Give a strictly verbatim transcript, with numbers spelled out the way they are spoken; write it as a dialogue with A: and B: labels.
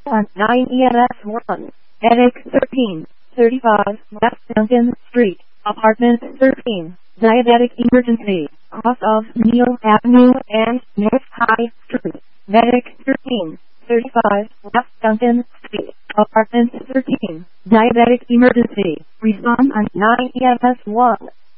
A: on nine E M S one. Medic thirteen thirty-five West Duncan Street, Apartment thirteen. Diabetic emergency, off of Neal Avenue and North High Street. Medic thirteen thirty-five West Duncan Street, Apartment thirteen. Diabetic emergency, respond on nine E M S one.